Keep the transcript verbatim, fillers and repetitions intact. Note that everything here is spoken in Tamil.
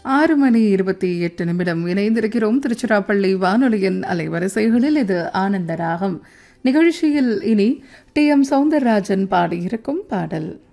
ஆறு மணி இருபத்தி எட்டு நிமிடம் இணைந்திருக்கிறோம். திருச்சிராப்பள்ளி வானொலியின் அலைவரிசைகளில் இது ஆனந்த ராகம் நிகழ்ச்சியில் இனி டி எம் சௌந்தரராஜன் பாடியிருக்கும் பாடல்.